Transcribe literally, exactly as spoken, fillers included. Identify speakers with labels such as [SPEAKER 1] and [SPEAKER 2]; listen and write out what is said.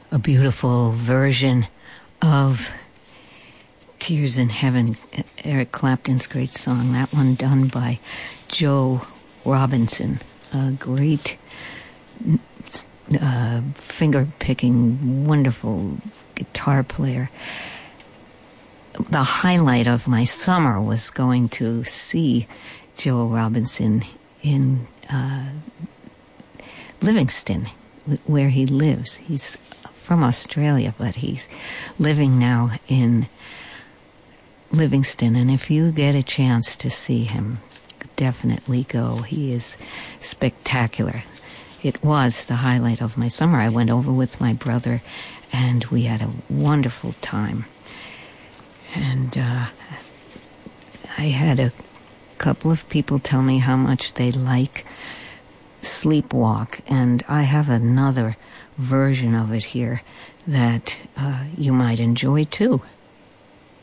[SPEAKER 1] a beautiful version of Tears in Heaven, Eric Clapton's great song. That one done by Joe Robinson, a great uh, finger-picking, wonderful guitar player. The highlight of my summer was going to see Joe Robinson in uh, Livingston, where he lives. He's from Australia, but he's living now in Livingston. And if you get a chance to see him, definitely go. He is spectacular. It was the highlight of my summer. I went over with my brother, and we had a wonderful time. And uh, I had a couple of people tell me how much they like Sleepwalk, and I have another version of it here that uh, you might enjoy too.